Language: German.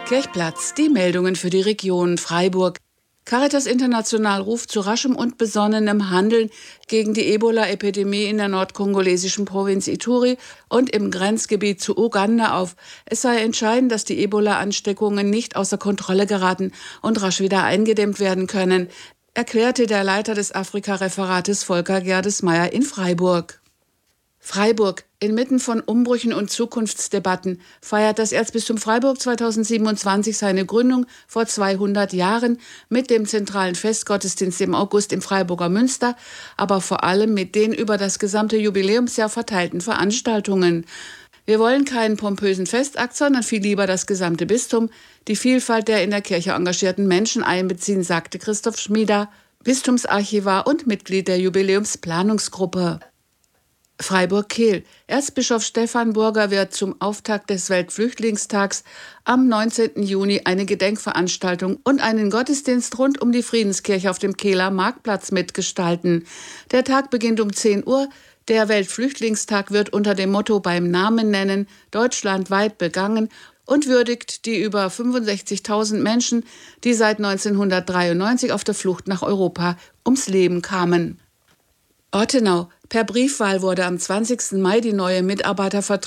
Kirchplatz, die Meldungen für die Region Freiburg. Caritas International ruft zu raschem und besonnenem Handeln gegen die Ebola-Epidemie in der nordkongolesischen Provinz Ituri und im Grenzgebiet zu Uganda auf. Es sei entscheidend, dass die Ebola-Ansteckungen nicht außer Kontrolle geraten und rasch wieder eingedämmt werden können, erklärte der Leiter des Afrika-Referates Volker Gerdesmeyer in Freiburg. Freiburg. Inmitten von Umbrüchen und Zukunftsdebatten feiert das Erzbistum Freiburg 2027 seine Gründung vor 200 Jahren mit dem zentralen Festgottesdienst im August im Freiburger Münster, aber vor allem mit den über das gesamte Jubiläumsjahr verteilten Veranstaltungen. Wir wollen keinen pompösen Festakt, sondern viel lieber das gesamte Bistum, die Vielfalt der in der Kirche engagierten Menschen einbeziehen, sagte Christoph Schmieder, Bistumsarchivar und Mitglied der Jubiläumsplanungsgruppe. Freiburg-Kehl. Erzbischof Stefan Burger wird zum Auftakt des Weltflüchtlingstags am 19. Juni eine Gedenkveranstaltung und einen Gottesdienst rund um die Friedenskirche auf dem Kehler Marktplatz mitgestalten. Der Tag beginnt um 10 Uhr. Der Weltflüchtlingstag wird unter dem Motto beim Namen nennen deutschlandweit begangen und würdigt die über 65.000 Menschen, die seit 1993 auf der Flucht nach Europa ums Leben kamen. Ortenau. Per Briefwahl wurde am 20. Mai die neue Mitarbeitervertretung